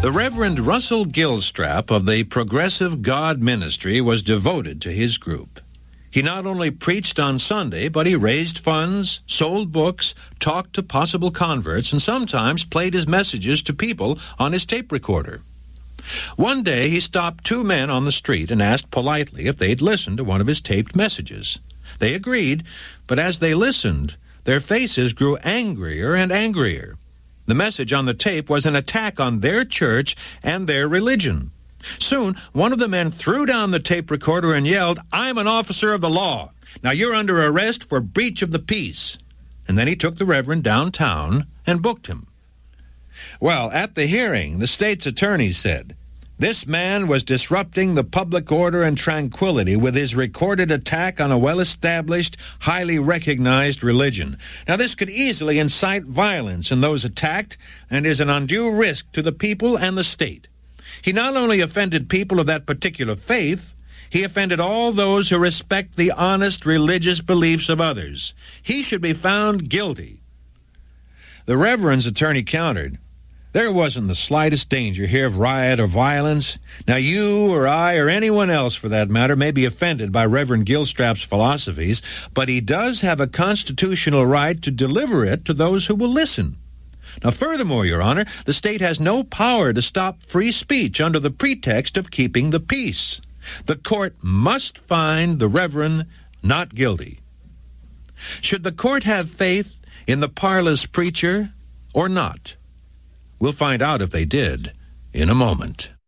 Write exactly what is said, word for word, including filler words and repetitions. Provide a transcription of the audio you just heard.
The Reverend Russell Gilstrap of the Progressive God Ministry was devoted to his group. He not only preached on Sunday, but he raised funds, sold books, talked to possible converts, and sometimes played his messages to people on his tape recorder. One day he stopped two men on the street and asked politely if they'd listen to one of his taped messages. They agreed, but as they listened, their faces grew angrier and angrier. The message on the tape was an attack on their church and their religion. Soon, one of the men threw down the tape recorder and yelled, "I'm an officer of the law. Now you're under arrest for breach of the peace." And then he took the Reverend downtown and booked him. Well, at the hearing, the state's attorney said, "This man was disrupting the public order and tranquility with his recorded attack on a well-established, highly recognized religion. Now, this could easily incite violence in those attacked and is an undue risk to the people and the state. He not only offended people of that particular faith, he offended all those who respect the honest religious beliefs of others. He should be found guilty." The Reverend's attorney countered, "There wasn't the slightest danger here of riot or violence. Now you or I or anyone else for that matter may be offended by Reverend Gilstrap's philosophies, but he does have a constitutional right to deliver it to those who will listen. Now furthermore, Your Honor, the state has no power to stop free speech under the pretext of keeping the peace. The court must find the Reverend not guilty." Should the court have faith in the parlous preacher or not? We'll find out if they did in a moment.